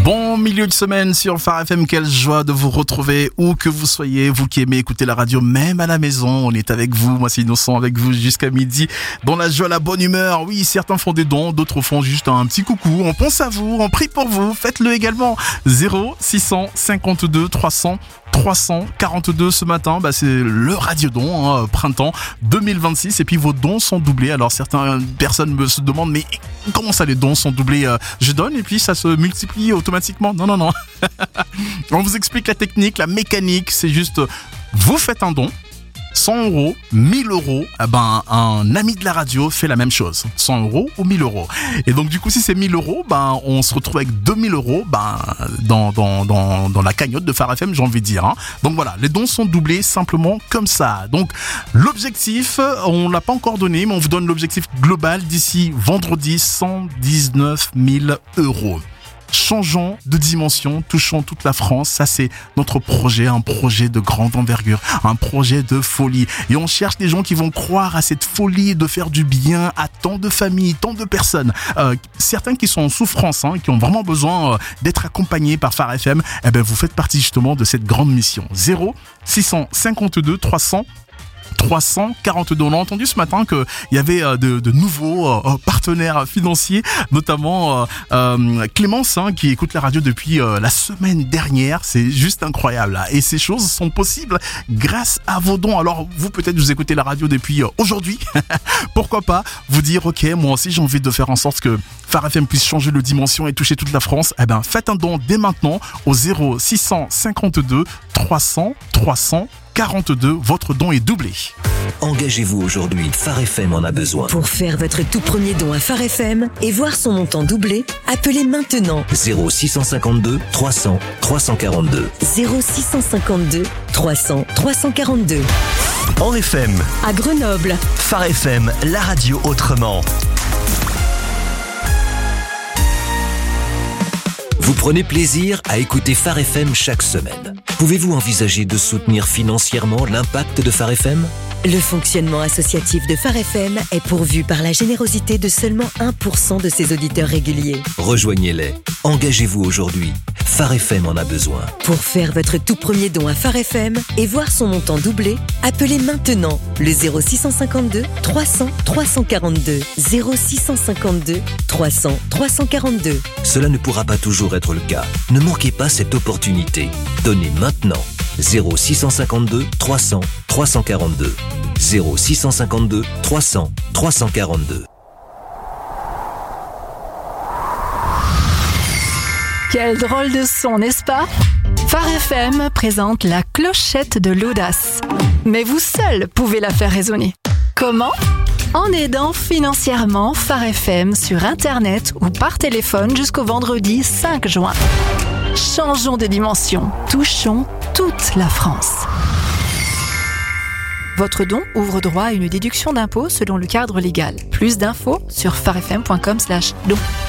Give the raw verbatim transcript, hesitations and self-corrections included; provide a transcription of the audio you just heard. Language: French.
Bon milieu de semaine sur Phare F M, quelle joie de vous retrouver où que vous soyez, vous qui aimez écouter la radio, même à la maison, on est avec vous, moi c'est Innocent avec vous jusqu'à midi, dans la joie, la bonne humeur. Oui, certains font des dons, d'autres font juste un petit coucou, on pense à vous, on prie pour vous, faites-le également. zéro six cinquante-deux trois cents trois cent quarante-deux ce matin, bah c'est le radiodon, hein, printemps deux mille vingt-six, et puis vos dons sont doublés. Alors certaines personnes me se demandent, mais comment ça les dons sont doublés? euh, Je donne et puis ça se multiplie automatiquement? Non, non, non. On vous explique la technique, la mécanique, c'est juste, vous faites un don, cent euros, mille euros, eh ben, un ami de la radio fait la même chose. cent euros ou mille euros. Et donc, du coup, si c'est mille euros, ben, on se retrouve avec deux mille euros, ben, dans, dans, dans, dans la cagnotte de Phare F M, j'ai envie de dire, hein. Donc voilà, les dons sont doublés simplement comme ça. Donc, l'objectif, on l'a pas encore donné, mais on vous donne l'objectif global d'ici vendredi, cent dix-neuf mille euros. Changeons de dimension, touchons toute la France, ça c'est notre projet, un projet de grande envergure, un projet de folie. Et on cherche des gens qui vont croire à cette folie de faire du bien à tant de familles, tant de personnes. Euh, certains qui sont en souffrance, hein, qui ont vraiment besoin euh, d'être accompagnés par Phare F M, eh ben vous faites partie justement de cette grande mission. zéro six cinquante-deux trois cents trois cent quarante-deux. On a entendu ce matin qu'il y avait de, de nouveaux euh, partenaires financiers, notamment euh, euh, Clémence, hein, qui écoute la radio depuis euh, la semaine dernière. C'est juste incroyable. Là. Et ces choses sont possibles grâce à vos dons. Alors, vous, peut-être, vous écoutez la radio depuis euh, aujourd'hui. Pourquoi pas vous dire, ok, moi aussi, j'ai envie de faire en sorte que Phare F M puisse changer de dimension et toucher toute la France. Eh ben, faites un don dès maintenant au zéro six cinquante-deux trois cents trois cent quarante-deux. Votre don est doublé. Engagez-vous aujourd'hui, Phare F M en a besoin. Pour faire votre tout premier don à Phare F M et voir son montant doublé, appelez maintenant zéro six cinquante-deux trois cents trois cent quarante-deux. zéro six cinquante-deux trois cents trois cent quarante-deux. En F M, À Grenoble, Phare F M, la radio autrement. Vous prenez plaisir à écouter Phare F M chaque semaine. Pouvez-vous envisager de soutenir financièrement l'impact de Phare F M ? le fonctionnement associatif de Phare F M est pourvu par la générosité de seulement un pour cent de ses auditeurs réguliers. Rejoignez-les. Engagez-vous aujourd'hui. Phare F M en a besoin. Pour faire votre tout premier don à Phare F M et voir son montant doublé, appelez maintenant le zéro six cinquante-deux trois cents trois cent quarante-deux. zéro six cinquante-deux trois cents trois cent quarante-deux. Cela ne pourra pas toujours être le cas. Ne manquez pas cette opportunité. Donnez maintenant. zéro six cinquante-deux trois cents trois cent quarante-deux. zéro six cinquante-deux trois cents trois cent quarante-deux. Quel drôle de son, n'est-ce pas ? Phare F M présente la clochette de l'audace. Mais vous seul pouvez la faire résonner. Comment ? En aidant financièrement Phare F M sur Internet ou par téléphone jusqu'au vendredi cinq juin. Changeons de dimension, touchons toute la France. Votre don ouvre droit à une déduction d'impôt selon le cadre légal. Plus d'infos sur farefm point com slash don.